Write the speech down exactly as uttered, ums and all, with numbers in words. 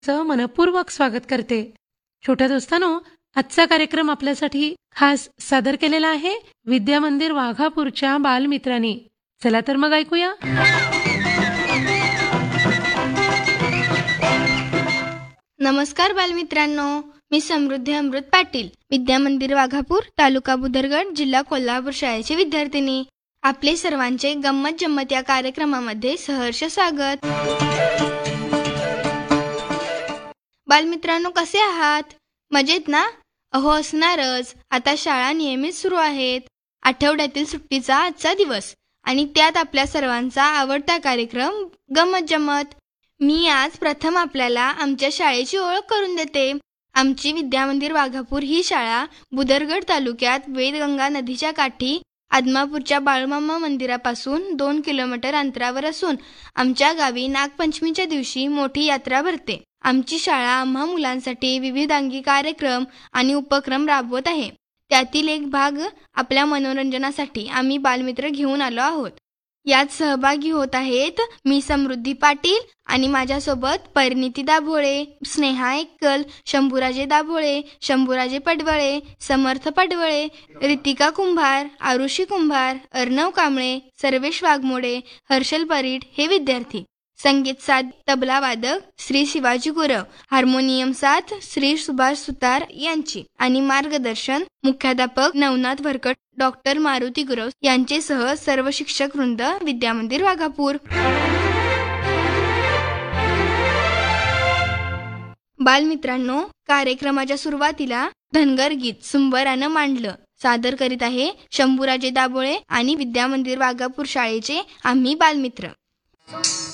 चं मनपूर्वक स्वागत करते. छोट्या दोस्तांनो, आजचा कार्यक्रम आपल्यासाठी खास सादर केलेला आहे विद्या मंदिर वाघापूरच्या बालमित्रांनी. चला तर मग ऐकूया. नमस्कार बालमित्रांनो, मी समृद्धी अमृत पाटील, विद्या मंदिर वाघापूर, तालुका बुदरगड, जिल्हा कोल्हापूर शाळेची विद्यार्थिनी. आपले सर्वांचे गंमत जम्मत या कार्यक्रमामध्ये सहर्ष स्वागत. बालमित्रांनो, कसे आहात? मजेत ना? अहो असणारच. आता शाळा नियमित सुरू आहेत. आठवड्यातील सुट्टीचा आजचा दिवस आणि त्यात आपल्या सर्वांचा आवडता कार्यक्रम गंमत जम्मत. मी आज प्रथम आपल्याला आमच्या शाळेची ओळख करून देते. आमची विद्या मंदिर वाघापूर ही शाळा बुदरगड तालुक्यात वेदगंगा नदीच्या काठी आदमापूरच्या बाळूमामा मंदिरापासून दोन किलोमीटर अंतरावर असून आमच्या गावी नागपंचमीच्या दिवशी मोठी यात्रा भरते. आमची शाळा आम्हा मुलांसाठी विविधांगी कार्यक्रम आणि उपक्रम राबवत आहे. त्यातील एक भाग आपल्या मनोरंजनासाठी आम्ही बालमित्र घेऊन आलो आहोत. यात सहभागी होत आहेत मी समृद्धी पाटील आणि माझ्यासोबत परिणिती दाभोळे, स्नेहा एक्कल, शंभूराजे दाभोळे, शंभूराजे पडवळे, समर्थ पडवळे, रितिका कुंभार, आरुषी कुंभार, अर्णव कांबळे, सर्वेश वाघमोडे, हर्षल परीट हे विद्यार्थी. संगीत साथ तबला वादक श्री शिवाजी गुरव, हार्मोनियम साथ श्री सुभाष सुतार यांची आणि मार्गदर्शन मुख्याध्यापक नवनाथ भरकट, डॉक्टर मारुती गुरव यांचेसह सर्व शिक्षक वृंद, विद्या मंदिर वाघापूर. बालमित्रांनो, कार्यक्रमाच्या सुरुवातीला धनगर गीत सुंबरानं मांडलं सादर करीत आहे शंभूराजे दाभोळे आणि विद्या मंदिर वाघापूर शाळेचे आम्ही बालमित्र.